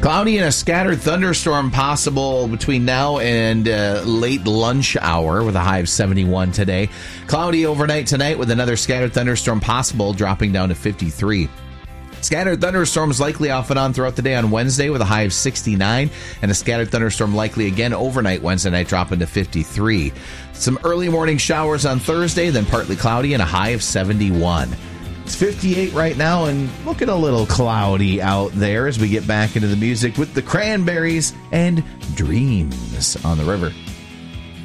Cloudy and a scattered thunderstorm possible between now and late lunch hour with a high of 71 today. Cloudy overnight tonight with another scattered thunderstorm possible, dropping down to 53. Scattered thunderstorms likely off and on throughout the day on Wednesday with a high of 69, and a scattered thunderstorm likely again overnight Wednesday night, dropping to 53. Some early morning showers on Thursday, then partly cloudy and a high of 71. It's 58 right now and looking a little cloudy out there as we get back into the music with the Cranberries and Dreams on the River.